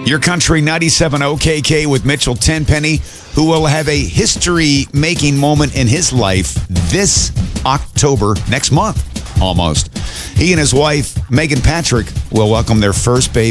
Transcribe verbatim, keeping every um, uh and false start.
Your Country ninety-seven O K K with Mitchell Tenpenny, who will have a history-making moment in his life this October, next month, almost. He and his wife, Megan Patrick, will welcome their first baby.